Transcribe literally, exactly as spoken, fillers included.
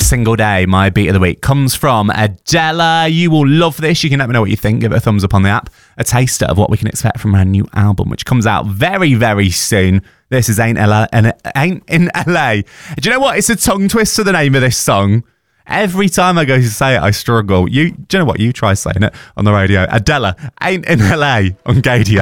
single day. My beat of the week comes from Adele. You will love this. You can let me know what you think. Give it a thumbs up on the app. A taster of what we can expect from our new album, which comes out very, very soon. This is Ain't L A, and Ain't in L A. Do you know what? It's a tongue twister, the name of this song. Every time I go to say it, I struggle. You, do you know what? You try saying it on the radio. Adele, Ain't in L A on Gadio.